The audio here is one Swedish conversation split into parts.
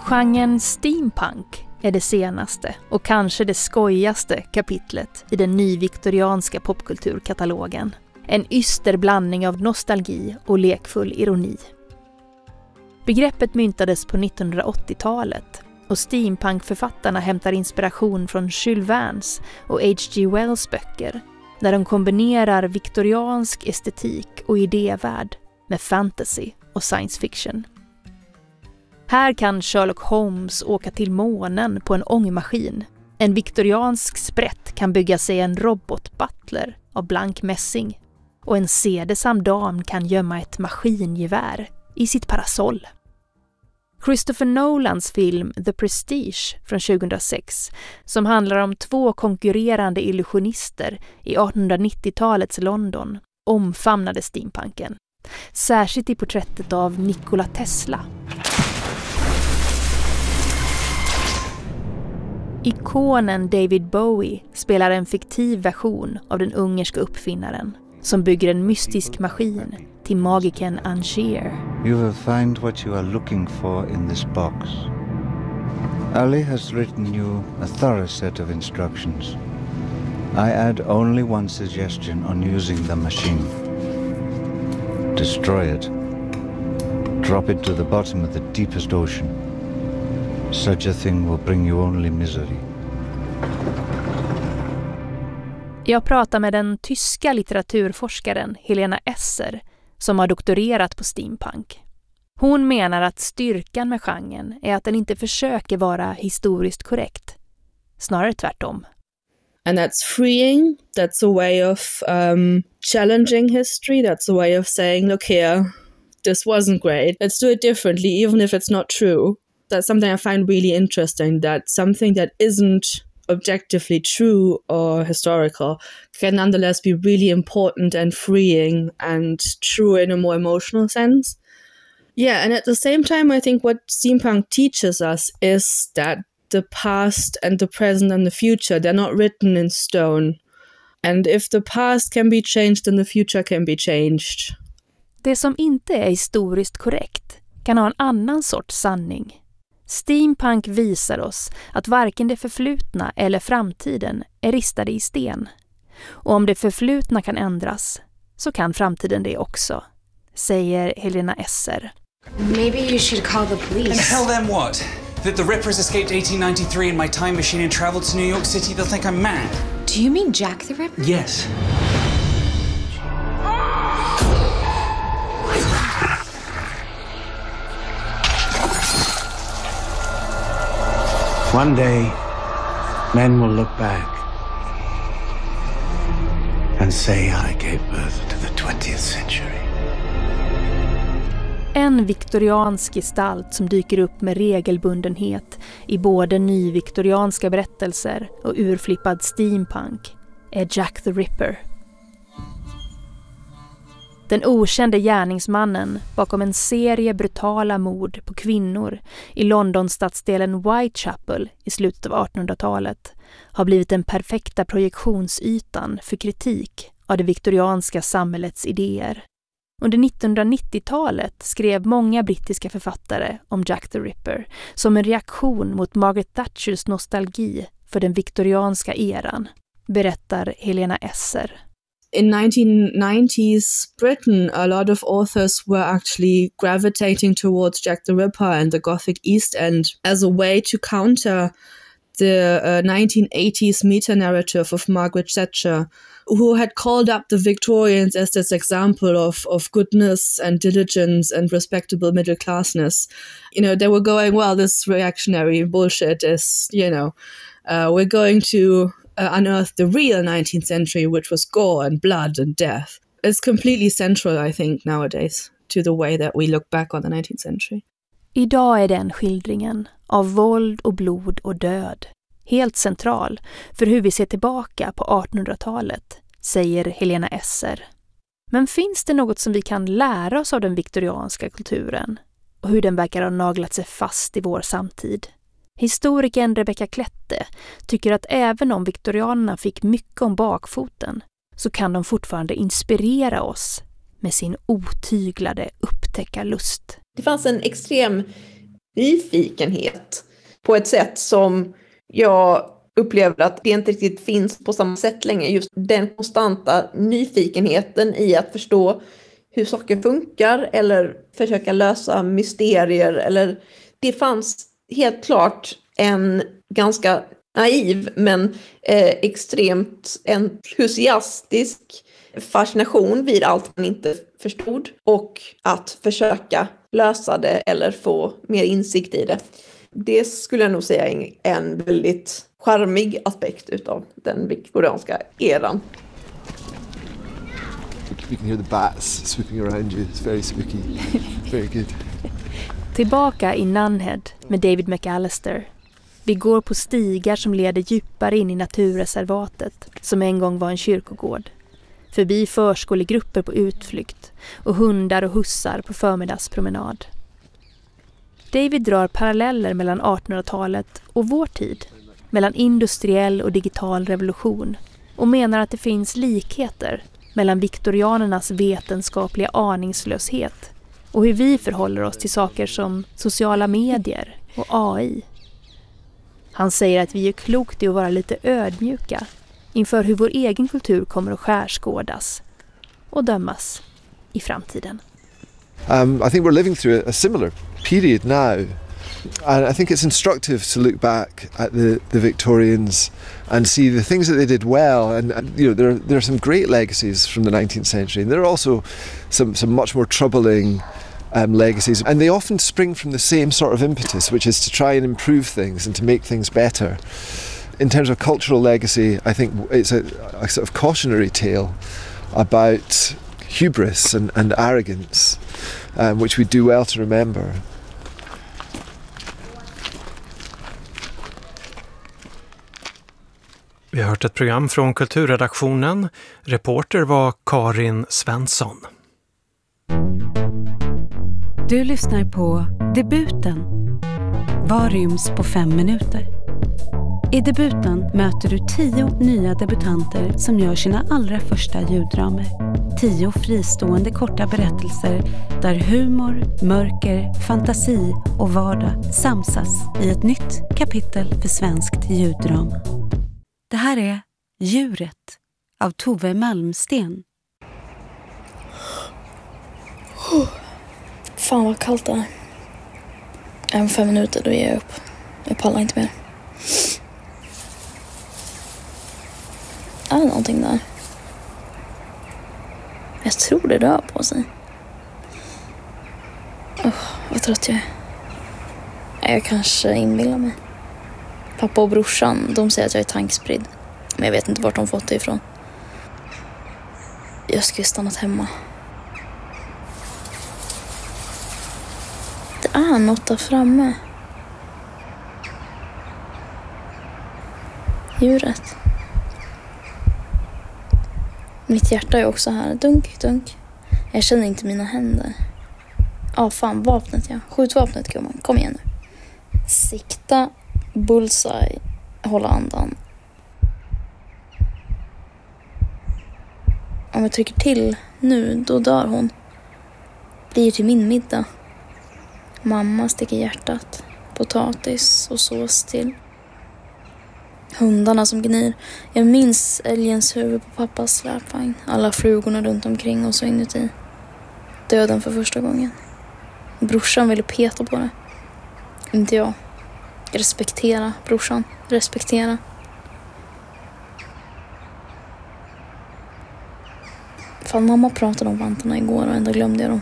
Genren steampunk är det senaste och kanske det skojigaste kapitlet i den nyviktorianska popkulturkatalogen. En yster blandning av nostalgi och lekfull ironi. Begreppet myntades på 1980-talet och steampunkförfattarna hämtar inspiration från Jules Verne's och H.G. Wells böcker där de kombinerar viktoriansk estetik och idévärld med fantasy och science fiction. Här kan Sherlock Holmes åka till månen på en ångmaskin. En viktoriansk sprätt kan bygga sig en robotbutler av blank mässing. Och en sedesam dam kan gömma ett maskingevär i sitt parasoll. Christopher Nolans film The Prestige från 2006, som handlar om två konkurrerande illusionister i 1890-talets London, omfamnade steampunken. Särskilt i porträttet av Nikola Tesla. Ikonen David Bowie spelar en fiktiv version av den ungerska uppfinnaren som bygger en mystisk maskin till magiken Angier. You will find what you are looking for in this box. Ali has written you a thorough set of instructions. I add only one suggestion on using the machine. Destroy it. Drop it to the bottom of the deepest ocean. Such a thing will bring you only misery. Jag pratar med den tyska litteraturforskaren Helena Esser som har doktorerat på steampunk. Hon menar att styrkan med genren är att den inte försöker vara historiskt korrekt. Snarare tvärtom. And that's freeing. That's a way of challenging history. That's a way of saying, look here, this wasn't great. Let's do it differently, even if it's not true. That's something I find really interesting, that something that isn't objectively true or historical can nonetheless be really important and freeing and true in a more emotional sense. Yeah, and at the same time, I think what steampunk teaches us is that the past and the present and the future, they're not written in stone. And if the past can be changed, then the future can be changed. Det som inte är historiskt korrekt kan ha en annan sorts sanning. Steampunk visar oss att varken det förflutna eller framtiden är ristade i sten. Och om det förflutna kan ändras så kan framtiden det också, säger Helena Esser. Maybe you should call the police. And tell them what? That the Rippers escaped 1893 in my time machine and traveled to New York City? They'll think I'm mad. Do you mean Jack the Ripper? Yes. One day, men will look back and say I gave birth to the 20th century. En viktoriansk gestalt som dyker upp med regelbundenhet i både nyviktorianska berättelser och urflippad steampunk är Jack the Ripper. Den okände gärningsmannen bakom en serie brutala mord på kvinnor i Londons stadsdelen Whitechapel i slutet av 1800-talet har blivit den perfekta projektionsytan för kritik av det viktorianska samhällets idéer. Under 1990-talet skrev många brittiska författare om Jack the Ripper som en reaktion mot Margaret Thatchers nostalgi för den viktorianska eran, berättar Helena Esser. In 1990s Britain, a lot of authors were actually gravitating towards Jack the Ripper and the Gothic East End as a way to counter the 1980s meta-narrative of Margaret Thatcher, who had called up the Victorians as this example of goodness and diligence and respectable middle-classness. You know, they were going, well, this reactionary bullshit is, we're going to unearth the real 19th century, which was gore and blood and death. It's completely central, I think, nowadays to the way that we look back on the 19th century. Idag är den skildringen av våld och blod och död helt central för hur vi ser tillbaka på 1800-talet, säger Helena Esser. Men finns det något som vi kan lära oss av den viktorianska kulturen och hur den verkar ha naglat sig fast i vår samtid? Historikern Rebecca Klette tycker att även om viktorianerna fick mycket om bakfoten så kan de fortfarande inspirera oss med sin otyglade upptäckarlust. Det fanns en extrem nyfikenhet på ett sätt som jag upplever att det inte riktigt finns på samma sätt längre. Just den konstanta nyfikenheten i att förstå hur saker funkar eller försöka lösa mysterier. Eller det fanns helt klart en ganska naiv men extremt entusiastisk fascination vid allt man inte förstod och att försöka lösa det eller få mer insikt i det. Det skulle jag nog säga är en väldigt charmig aspekt utav den viktorianska eran. You can hear the bats swooping around you. It's very spooky. Very good. Tillbaka i Nunhead med David McAllister. Vi går på stigar som leder djupare in i naturreservatet, som en gång var en kyrkogård. Förbi förskolegrupper på utflykt och hundar och hussar på förmiddagspromenad. David drar paralleller mellan 1800-talet och vår tid, mellan industriell och digital revolution, och menar att det finns likheter mellan viktorianernas vetenskapliga aningslöshet och hur vi förhåller oss till saker som sociala medier och AI. Han säger att vi gör klokt i att vara lite ödmjuka inför hur vår egen kultur kommer att skärskådas och dömas i framtiden. I think we're living through a similar period now. And I think it's instructive to look back at the Victorians and see the things that they did well. And you know, there are some great legacies from the 19th century. And there are also some much more troubling legacies. And they often spring from the same sort of impetus, which is to try and improve things and to make things better. In terms of cultural legacy, I think it's a sort of cautionary tale about hubris and arrogance, which we do well to remember. Vi har hört ett program från kulturredaktionen. Reporter var Karin Svensson. Du lyssnar på Debuten. Vad ryms på 5 minuter? I Debuten möter du 10 nya debutanter som gör sina allra första ljuddramer. 10 fristående korta berättelser där humor, mörker, fantasi och vardag samsas i ett nytt kapitel för svenskt ljuddrama. Det här är Djuret av Tove Malmsten. Fan vad kallt det är. Även 5 minuter då ger jag upp. Jag pallar inte mer. Är det någonting där? Jag tror det rör på sig. Vad trött jag är. Jag kanske inbillar mig. Pappa och brorsan, de säger att jag är tankspridd. Men jag vet inte vart de fått det ifrån. Jag skulle stannat hemma. Det är något där framme. Djuret. Mitt hjärta är också här. Dunk, dunk. Jag känner inte mina händer. Fan, vapnet ja. Skjutvapnet, gumman. Kom igen nu. Sikta. Bullseye. Hålla andan. Om jag trycker till nu, då dör hon. Blir till min middag. Mamma sticker hjärtat. Potatis och sås till. Hundarna som gnir. Jag minns älgens huvud på pappas släpvagn. Alla flugorna runt omkring och så inuti. Döden för första gången. Brorsan ville peta på det. Inte jag. Respektera brorsan. Respektera. Fan, mamma pratade om vantarna igår och ändå glömde jag dem.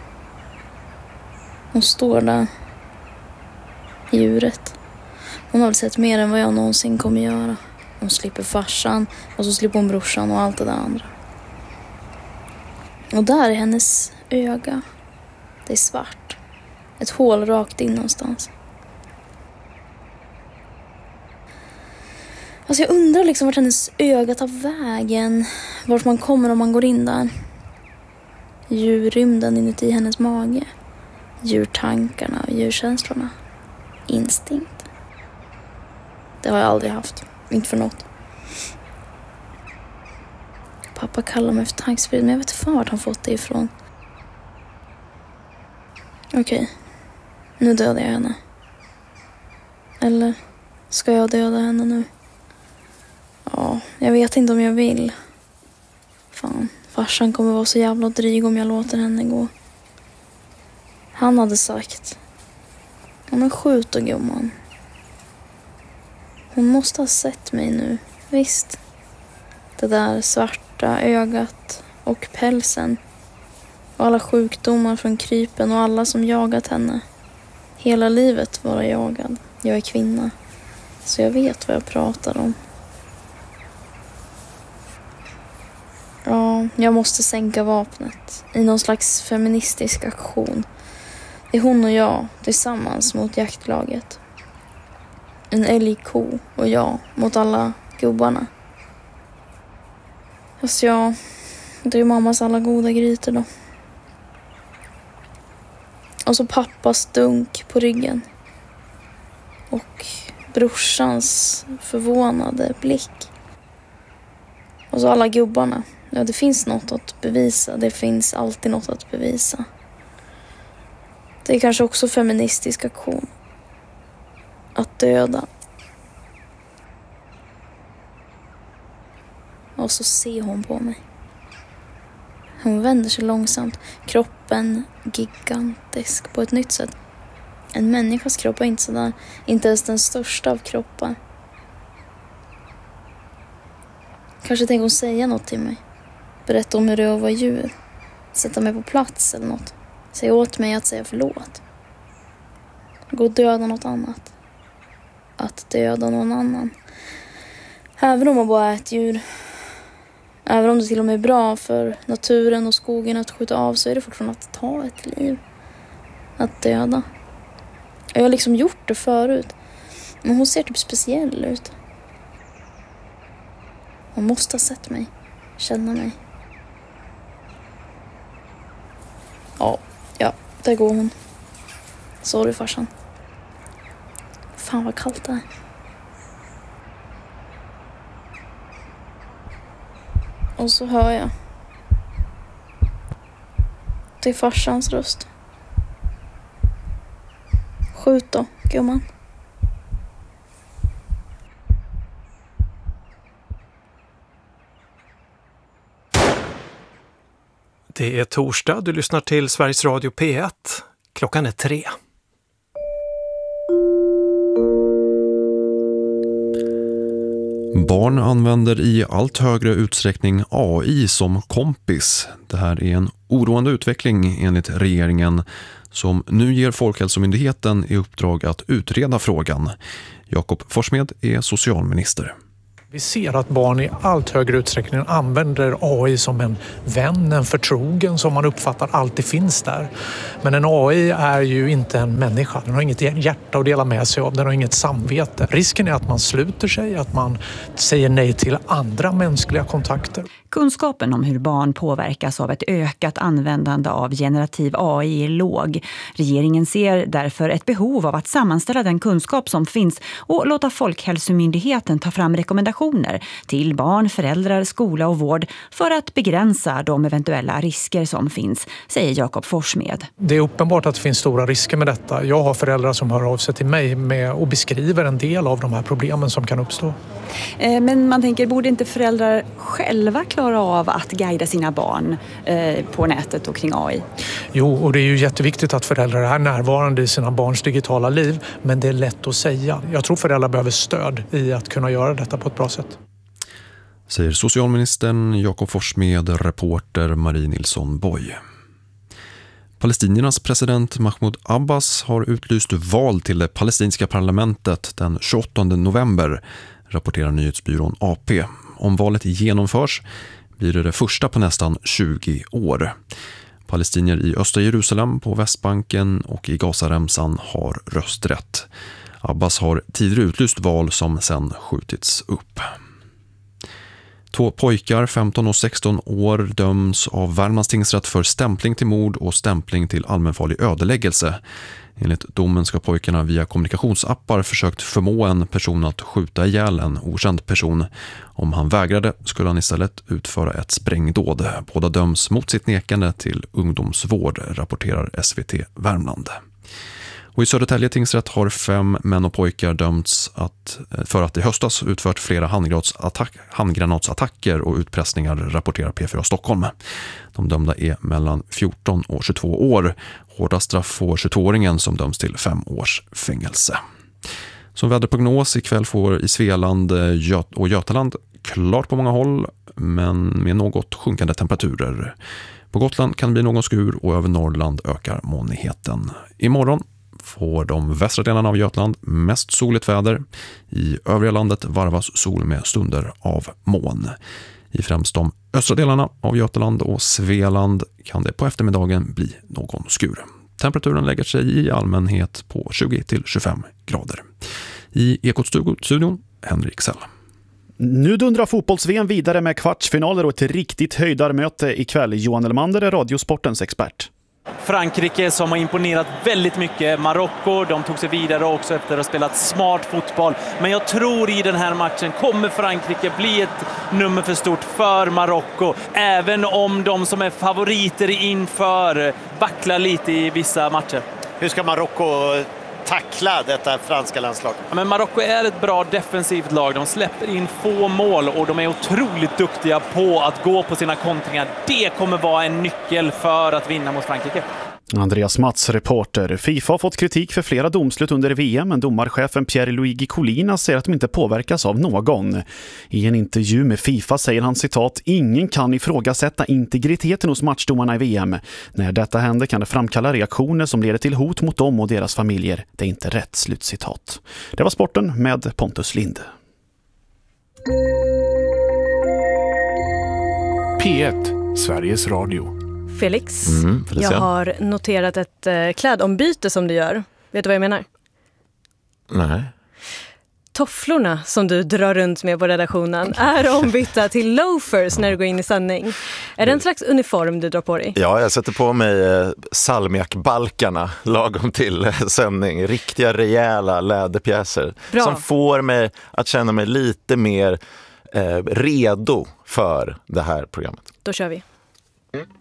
Hon står där. Djuret. Hon har väl sett mer än vad jag någonsin kommer göra. Hon slipper farsan och så slipper hon brorsan och allt det där andra. Och där är hennes öga. Det är svart. Ett hål rakt in någonstans. Alltså jag undrar liksom vart hennes öga tar vägen. Vart man kommer om man går in där. Djurrymden inuti hennes mage. Djurtankarna och djurkänslorna. Instinkt. Det har jag aldrig haft. Inte för något. Pappa kallar mig för tankspridd, men jag vet fan vart han fått det ifrån. Okej. Nu dödar jag henne. Eller ska jag döda henne nu? Ja, jag vet inte om jag vill. Fan, farsan kommer vara så jävla dryg om jag låter henne gå. Han hade sagt: ja, men skjut då, gumman. Hon måste ha sett mig nu, visst. Det där svarta ögat och pälsen. Och alla sjukdomar från krypen och alla som jagat henne. Hela livet vara jagad. Jag är kvinna. Så jag vet vad jag pratar om. Ja, jag måste sänka vapnet. I någon slags feministisk aktion. Det är hon och jag tillsammans mot jaktlaget. En älgko och jag mot alla gubbarna. Fast ja, det är mammas alla goda grytor då. Och så pappas dunk på ryggen. Och brorsans förvånade blick. Och så alla gubbarna. Ja, det finns något att bevisa. Det finns alltid något att bevisa. Det är kanske också feministisk aktion. Att döda. Och så ser hon på mig. Hon vänder sig långsamt. Kroppen gigantisk på ett nytt sätt. En människas kropp är inte sådär. Inte ens den största av kroppar. Kanske tänker hon säga något till mig. Berätta om hur det är att vara djur. Sätta mig på plats eller något. Säga åt mig att säga förlåt. Gå och döda något annat. Att döda någon annan. Även om man bara är ett djur. Även om det till och med är bra för naturen och skogen att skjuta av, så är det fortfarande att ta ett liv. Att döda. Jag har liksom gjort det förut. Men hon ser typ speciell ut. Hon måste ha sett mig. Känna mig. Ja, där går hon. Sorry, farsan. Fan vad kallt det är. Och så hör jag. Det är farsans röst. Skjut då, gumman. Det är torsdag, du lyssnar till Sveriges Radio P1. Klockan är 3. Barn använder i allt högre utsträckning AI som kompis. Det här är en oroande utveckling enligt regeringen som nu ger Folkhälsomyndigheten i uppdrag att utreda frågan. Jakob Forssmed är socialminister. Vi ser att barn i allt högre utsträckning använder AI som en vän, en förtrogen som man uppfattar alltid finns där. Men en AI är ju inte en människa. Den har inget hjärta att dela med sig av, den har inget samvete. Risken är att man sluter sig, att man säger nej till andra mänskliga kontakter. Kunskapen om hur barn påverkas av ett ökat användande av generativ AI är låg. Regeringen ser därför ett behov av att sammanställa den kunskap som finns och låta Folkhälsomyndigheten ta fram rekommendationer till barn, föräldrar, skola och vård för att begränsa de eventuella risker som finns, säger Jakob Forssmed. Det är uppenbart att det finns stora risker med detta. Jag har föräldrar som hör av sig till mig med och beskriver en del av de här problemen som kan uppstå. Men man tänker, borde inte föräldrar själva klara av att guida sina barn på nätet och kring AI? Jo, och det är ju jätteviktigt att föräldrar är närvarande i sina barns digitala liv, men det är lätt att säga. Jag tror föräldrar behöver stöd i att kunna göra detta på ett bra sätt. Säger socialministern Jakob Forssmed, reporter Marie Nilsson Boy. Palestiniernas president Mahmoud Abbas har utlyst val till det palestinska parlamentet den 28 november, rapporterar nyhetsbyrån AP. Om valet genomförs blir det första på nästan 20 år. Palestinier i östra Jerusalem, på Västbanken och i Gazaremsan har rösträtt. Abbas har tidigare utlyst val som sedan skjutits upp. 2 pojkar, 15 och 16 år, döms av Värmlands tingsrätt för stämpling till mord och stämpling till allmänfarlig ödeläggelse. Enligt domen ska pojkarna via kommunikationsappar försökt förmå en person att skjuta ihjäl en okänd person. Om han vägrade skulle han istället utföra ett sprängdåd. Båda döms mot sitt nekande till ungdomsvård, rapporterar SVT Värmland. Och i Södertälje tingsrätt har 5 män och pojkar dömts för att i höstas utfört flera handgranatsattacker och utpressningar, rapporterar P4 Stockholm. De dömda är mellan 14 och 22 år. Hårda straff får 22-åringen som döms till 5 års fängelse. Som väderprognos ikväll får i Svealand och Götaland klart på många håll, men med något sjunkande temperaturer. På Gotland kan det bli någon skur och över Norrland ökar molnigheten. Imorgon får de västra delarna av Götaland mest soligt väder. I övriga landet varvas sol med stunder av moln. I främst de östra delarna av Götaland och Svealand kan det på eftermiddagen bli någon skur. Temperaturen lägger sig i allmänhet på 20-25 grader. I Ekot-studion, Henrik Sell. Nu dundrar fotbolls-VM vidare med kvartsfinaler och ett riktigt höjdarmöte ikväll. Johan Elmander är Radiosportens expert. Frankrike som har imponerat väldigt mycket. Marocko, de tog sig vidare också efter att ha spelat smart fotboll. Men jag tror i den här matchen kommer Frankrike bli ett nummer för stort för Marocko. Även om de som är favoriter inför vacklar lite i vissa matcher. Hur ska Marocko tackla detta franska landslag? Ja, men Marocko är ett bra defensivt lag. De släpper in få mål och de är otroligt duktiga på att gå på sina kontringar. Det kommer vara en nyckel för att vinna mot Frankrike. Andreas Mats, reporter. FIFA har fått kritik för flera domslut under VM, men domarchefen Pierre-Luigi Collina säger att de inte påverkas av någon. I en intervju med FIFA säger han citat: "Ingen kan ifrågasätta integriteten hos matchdomarna i VM. När detta händer kan det framkalla reaktioner som leder till hot mot dem och deras familjer. Det är inte rätt." Slutcitat. Det var sporten med Pontus Lind. P1, Sveriges Radio. Felix, jag har noterat ett klädombyte som du gör. Vet du vad jag menar? Nej. Tofflorna som du drar runt med på redaktionen är ombytta till loafers när du går in i sändning. Är det en slags uniform du drar på dig? Ja, jag sätter på mig salmiakbalkarna lagom till sändning. Riktiga, rejäla läderpjäser. Bra. Som får mig att känna mig lite mer redo för det här programmet. Då kör vi.